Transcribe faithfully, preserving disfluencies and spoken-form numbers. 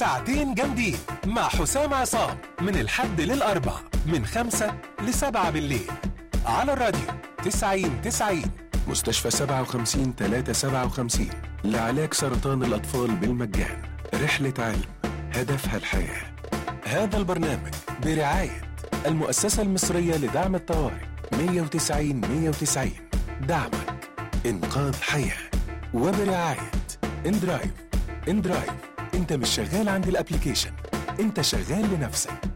ساعتين جامدين مع حسام عصام من الحد للأربع من خمسة لسبعة بالليل على الراديو تسعين تسعين. مستشفى سبعة وخمسين ثلاثة سبعة وخمسين لعلاج سرطان الأطفال بالمجان. رحلة علم هدفها الحياة. هذا البرنامج برعاية المؤسسة المصرية لدعم الطوارئ مية وتسعين مية وتسعين، دعمك إنقاذ حياة. وبرعاية اندرايف. اندرايف، انت مش شغال عند الابليكيشن، انت شغال لنفسك.